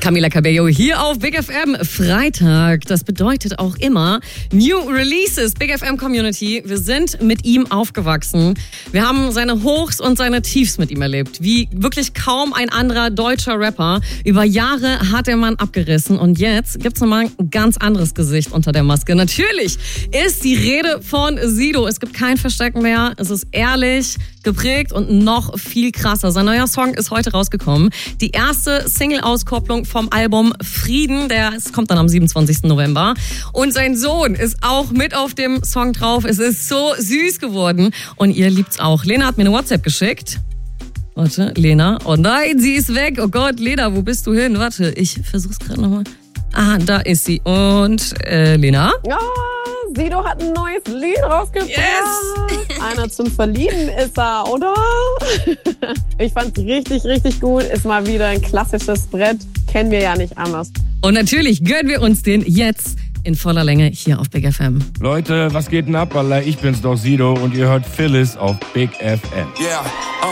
Camila Cabello hier auf Big FM. Freitag, das bedeutet auch immer New Releases. Big FM Community, wir sind mit ihm aufgewachsen. Wir haben seine Hochs und seine Tiefs mit ihm erlebt. Wie wirklich kaum ein anderer deutscher Rapper. Über Jahre hat der Mann abgerissen und jetzt gibt's nochmal ein ganz anderes Gesicht unter der Maske. Natürlich ist die Rede von Sido. Es gibt kein Verstecken mehr. Es ist ehrlich, geprägt und noch viel krasser. Sein neuer Song ist heute rausgekommen. Die erste Single-Auskopplung vom Album Frieden, es kommt dann am 27. November. Und sein Sohn ist auch mit auf dem Song drauf. Es ist so süß geworden und ihr liebt's auch. Lena hat mir eine WhatsApp geschickt. Warte, Lena. Oh nein, sie ist weg. Oh Gott, Lena, wo bist du hin? Warte, ich versuch's gerade nochmal. Ah, da ist sie. Und Lena? Ja, Sido hat ein neues Lied rausgebracht. Yes! Einer zum Verlieben ist er, oder? Ich fand's richtig, richtig gut. Ist mal wieder ein klassisches Brett. Kennen wir ja nicht anders. Und natürlich gönnen wir uns den jetzt in voller Länge hier auf Big FM. Leute, was geht denn ab, Alter? Ich bin's doch, Sido, und ihr hört Phyllis auf Big FM. Yeah.